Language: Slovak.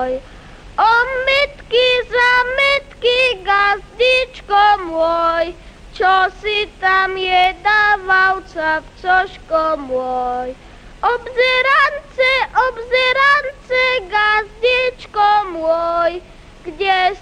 Ometky, zametky, gazdičko môj, čo si tam jedával, cavcoško môj. Obzerance, gazdičko môj, kde